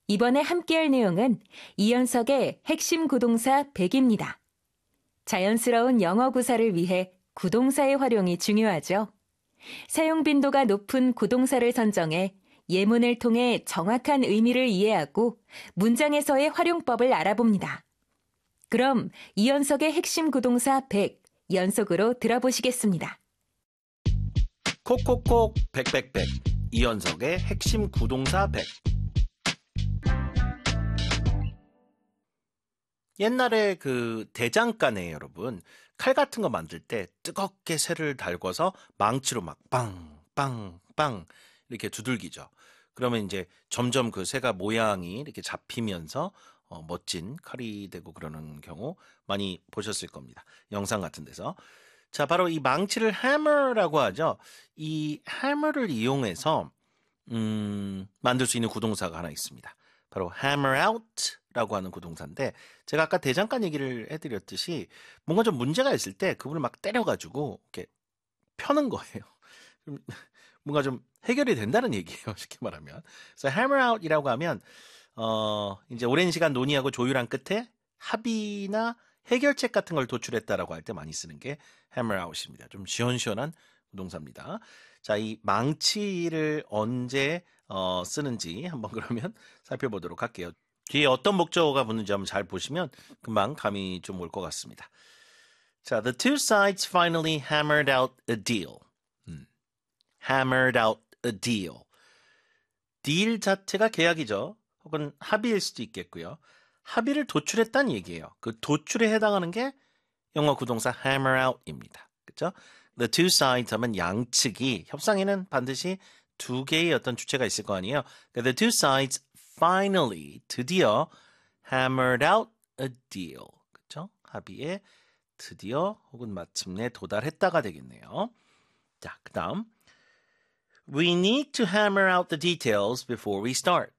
이번에 함께할 내용은 이연석의 핵심 구동사 100입니다. 자연스러운 영어 구사를 위해 구동사의 활용이 중요하죠. 사용 빈도가 높은 구동사를 선정해 예문을 통해 정확한 의미를 이해하고 문장에서의 활용법을 알아봅니다. 그럼 이연석의 핵심 구동사 100 연속으로 들어보시겠습니다. 콕콕콕 백백백 이연석의 핵심 구동사 100. 옛날에 그 대장간에 여러분 칼 같은 거 만들 때 뜨겁게 쇠를 달궈서 망치로 막 빵빵빵 이렇게 두들기죠. 그러면 이제 점점 그 쇠가 모양이 이렇게 잡히면서 멋진 칼이 되고 그러는 경우 많이 보셨을 겁니다. 영상 같은 데서. 자, 바로 이 망치를 hammer라고 하죠. 이 hammer를 이용해서 만들 수 있는 구동사가 하나 있습니다. 바로 hammer out라고 하는 구동사인데 제가 아까 대장간 얘기를 해드렸듯이 뭔가 좀 문제가 있을 때 그분을 막 때려가지고 이렇게 펴는 거예요. 뭔가 좀 해결이 된다는 얘기예요. 쉽게 말하면. 그래서 hammer out이라고 하면 이제 오랜 시간 논의하고 조율한 끝에 합의나 해결책 같은 걸 도출했다라고 할 때 많이 쓰는 게 hammer out입니다. 좀 시원시원한 구동사입니다. 자, 이 망치를 언제 쓰는지 한번 그러면 살펴보도록 할게요. 뒤에 어떤 목적어가 붙는지 한번 잘 보시면 금방 감이 좀 올 것 같습니다. 자, the two sides finally hammered out a deal. hammered out a deal. 딜 자체가 계약이죠. 혹은 합의일 수도 있겠고요. 합의를 도출했다는 얘기예요. 그 도출에 해당하는 게 영어 구동사 hammer out입니다. 그렇죠? The two sides 하면 양측이 협상에는 반드시 두 개의 어떤 주체가 있을 거 아니에요. The two sides finally 드디어 hammered out a deal. 그렇죠? 합의에 드디어 혹은 마침내 도달했다가 되겠네요. 자, 그다음 We need to hammer out the details before we start.